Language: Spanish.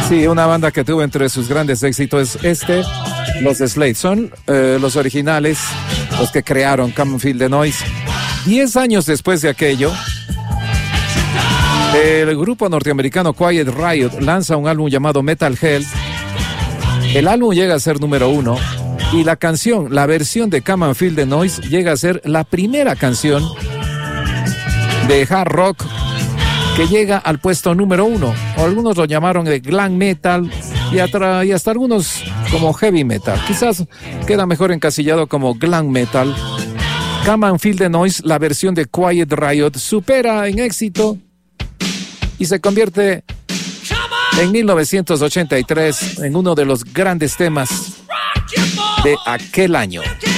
Sí, una banda que tuvo entre sus grandes éxitos los Slade. Son los originales, los que crearon Come and Feel the Noise. 10 años después de aquello, el grupo norteamericano Quiet Riot lanza un álbum llamado Metal Hell. El álbum llega a ser número 1 y la canción, la versión de Come and Feel the Noise, llega a ser la primera canción de hard rock que llega al puesto número 1. O algunos lo llamaron de glam metal y hasta algunos como heavy metal. Quizás queda mejor encasillado como glam metal. Come and Feel the Noise, la versión de Quiet Riot, supera en éxito y se convierte en 1983 en uno de los grandes temas de aquel año.